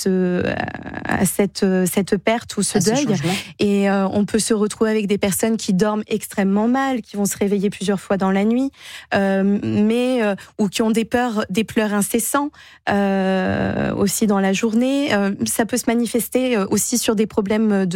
cette perte ou ce deuil. Et on peut se retrouver avec des personnes qui dorment extrêmement mal, qui vont se réveiller plusieurs fois dans la nuit, ou qui ont des pleurs incessants aussi dans la journée. Ça peut se manifester aussi sur des problèmes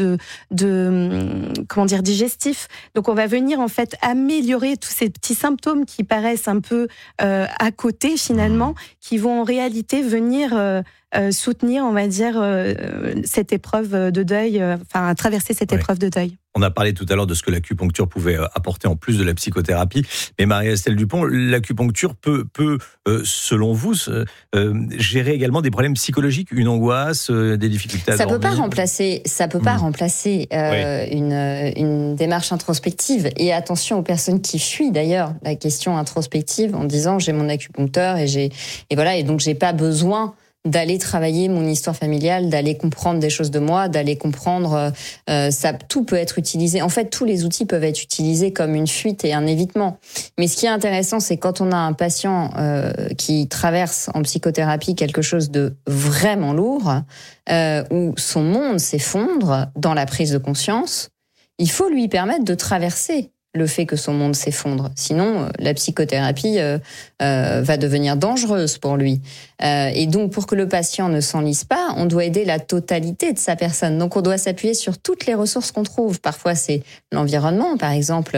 digestifs. Donc on va venir en fait améliorer tous ces petits symptômes qui paraissent un peu à côté finalement, qui vont en réalité venir soutenir, on va dire, cette épreuve de deuil, traverser cette épreuve de deuil. On a parlé tout à l'heure de ce que l'acupuncture pouvait apporter en plus de la psychothérapie. Mais Marie-Estelle Dupont, l'acupuncture peut selon vous, gérer également des problèmes psychologiques, une angoisse, des difficultés à dormir. Ça peut pas remplacer une démarche introspective. Et attention aux personnes qui fuient d'ailleurs la question introspective en disant j'ai mon acupuncteur et donc j'ai pas besoin d'aller travailler mon histoire familiale, d'aller comprendre des choses de moi, d'aller comprendre tout peut être utilisé. En fait, tous les outils peuvent être utilisés comme une fuite et un évitement. Mais ce qui est intéressant, c'est quand on a un patient qui traverse en psychothérapie quelque chose de vraiment lourd, où son monde s'effondre dans la prise de conscience, il faut lui permettre de traverser le fait que son monde s'effondre. Sinon, la psychothérapie va devenir dangereuse pour lui. Et donc, pour que le patient ne s'enlise pas, on doit aider la totalité de sa personne. Donc, on doit s'appuyer sur toutes les ressources qu'on trouve. Parfois, c'est l'environnement, par exemple.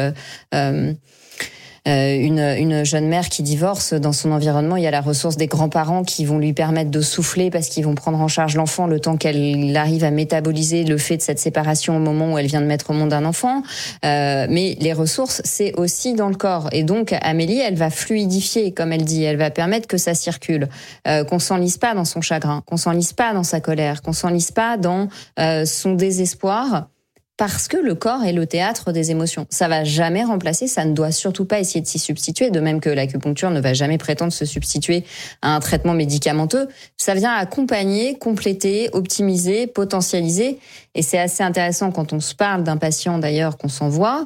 Une jeune mère qui divorce, dans son environnement, il y a la ressource des grands-parents qui vont lui permettre de souffler parce qu'ils vont prendre en charge l'enfant le temps qu'elle arrive à métaboliser le fait de cette séparation au moment où elle vient de mettre au monde un enfant. Mais les ressources, c'est aussi dans le corps. Et donc, Amélie, elle va fluidifier, comme elle dit. Elle va permettre que ça circule. Qu'on s'enlise pas dans son chagrin, qu'on s'enlise pas dans sa colère, qu'on s'enlise pas dans son désespoir. Parce que le corps est le théâtre des émotions. Ça va jamais remplacer, ça ne doit surtout pas essayer de s'y substituer, de même que l'acupuncture ne va jamais prétendre se substituer à un traitement médicamenteux. Ça vient accompagner, compléter, optimiser, potentialiser. Et c'est assez intéressant quand on se parle d'un patient d'ailleurs qu'on s'envoie,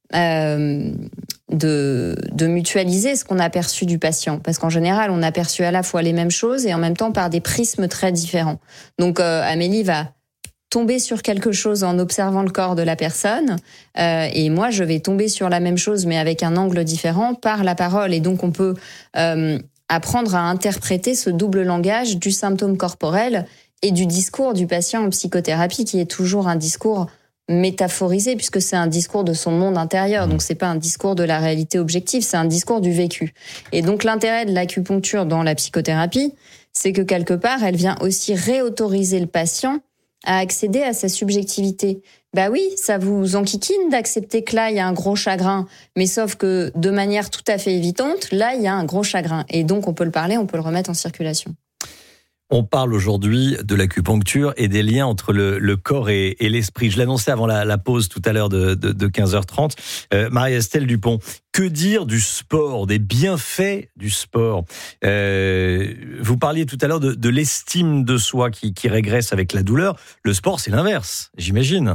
de mutualiser ce qu'on a perçu du patient. Parce qu'en général, on a perçu à la fois les mêmes choses et en même temps par des prismes très différents. Donc Amélie va tomber sur quelque chose en observant le corps de la personne, et moi je vais tomber sur la même chose mais avec un angle différent par la parole. Et donc on peut apprendre à interpréter ce double langage du symptôme corporel et du discours du patient en psychothérapie, qui est toujours un discours métaphorisé puisque c'est un discours de son monde intérieur. Donc c'est pas un discours de la réalité objective, c'est un discours du vécu. Et donc l'intérêt de l'acupuncture dans la psychothérapie, c'est que quelque part elle vient aussi réautoriser le patient à accéder à sa subjectivité. Bah oui, ça vous enquiquine d'accepter que là, il y a un gros chagrin, mais sauf que de manière tout à fait évidente, là, il y a un gros chagrin. Et donc, on peut le parler, on peut le remettre en circulation. On parle aujourd'hui de l'acupuncture et des liens entre le corps et l'esprit. Je l'annonçais avant la pause tout à l'heure de 15h30. Marie-Estelle Dupont, que dire du sport, des bienfaits du sport ? Vous parliez tout à l'heure de l'estime de soi qui régresse avec la douleur. Le sport, c'est l'inverse, j'imagine.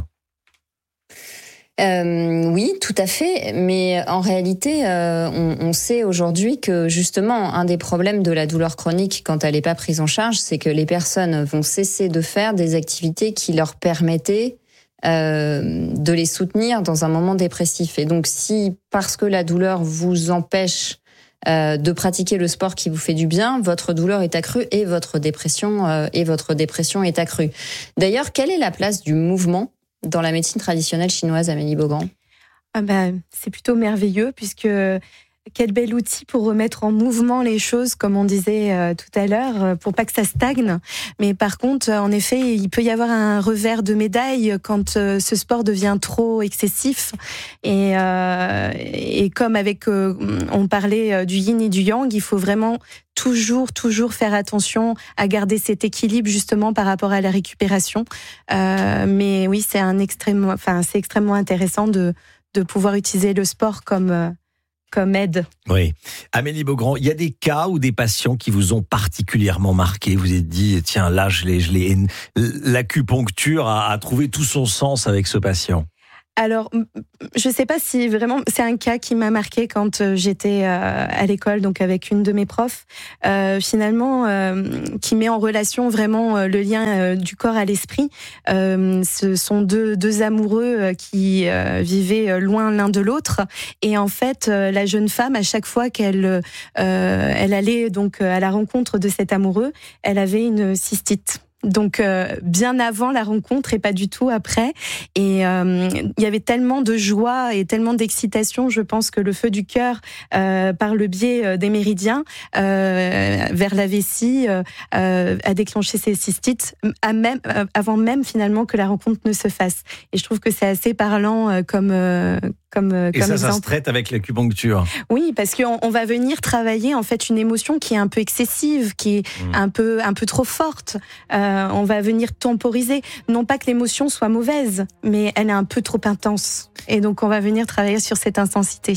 Oui, tout à fait. Mais en réalité, on sait aujourd'hui que justement, un des problèmes de la douleur chronique, quand elle n'est pas prise en charge, c'est que les personnes vont cesser de faire des activités qui leur permettaient de les soutenir dans un moment dépressif. Et donc, si parce que la douleur vous empêche de pratiquer le sport qui vous fait du bien, votre douleur est accrue et votre dépression est accrue. D'ailleurs, quelle est la place du mouvement dans la médecine traditionnelle chinoise, Amélie Beaugrand ? C'est plutôt merveilleux, puisque quel bel outil pour remettre en mouvement les choses, comme on disait tout à l'heure, pour pas que ça stagne. Mais par contre, en effet, il peut y avoir un revers de médaille quand ce sport devient trop excessif. Et comme on parlait du yin et du yang, il faut vraiment toujours faire attention à garder cet équilibre justement par rapport à la récupération. Mais oui, c'est extrêmement intéressant de pouvoir utiliser le sport comme aide. Oui. Amélie Beaugrand, il y a des cas ou des patients qui vous ont particulièrement marqué. Vous vous êtes dit, tiens, là, l'acupuncture a trouvé tout son sens avec ce patient. Alors, je sais pas si vraiment, c'est un cas qui m'a marqué quand j'étais à l'école, donc avec une de mes profs, finalement, qui met en relation vraiment le lien du corps à l'esprit. Ce sont deux amoureux qui vivaient loin l'un de l'autre, et en fait, la jeune femme, à chaque fois qu'elle allait donc à la rencontre de cet amoureux, elle avait une cystite. Donc bien avant la rencontre et pas du tout après. Et il y avait tellement de joie et tellement d'excitation, je pense que le feu du cœur, par le biais des méridiens vers la vessie, a déclenché ces cystites avant même finalement que la rencontre ne se fasse. Et je trouve que c'est assez parlant comme et ça exemple. Se traite avec l'acupuncture. Oui, parce qu'on va venir travailler en fait une émotion qui est un peu excessive, qui est un peu trop forte. On va venir temporiser. Non pas que l'émotion soit mauvaise, mais elle est un peu trop intense. Et donc on va venir travailler sur cette intensité.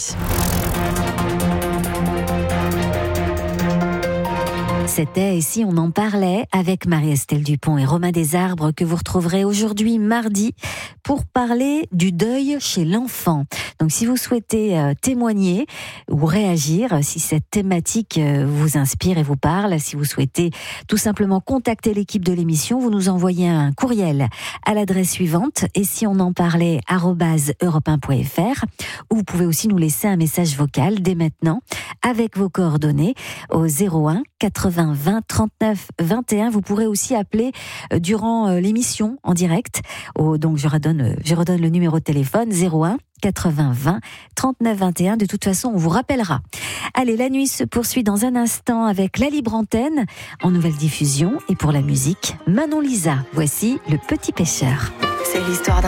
C'était Et si on en parlait avec Marie-Estelle Dupont et Romain Desarbres, que vous retrouverez aujourd'hui mardi pour parler du deuil chez l'enfant. Donc si vous souhaitez témoigner ou réagir, si cette thématique vous inspire et vous parle, si vous souhaitez tout simplement contacter l'équipe de l'émission, vous nous envoyez un courriel à l'adresse suivante, et si on en parlait @europe1.fr, ou vous pouvez aussi nous laisser un message vocal dès maintenant avec vos coordonnées au 01 80 20 39 21. Vous pourrez aussi appeler durant l'émission en direct. Donc je redonne le numéro de téléphone 01 80 20 39 21. De toute façon, on vous rappellera. Allez, la nuit se poursuit dans un instant avec la libre antenne en nouvelle diffusion, et pour la musique, Manon Lisa. Voici Le Petit Pêcheur. C'est l'histoire d'un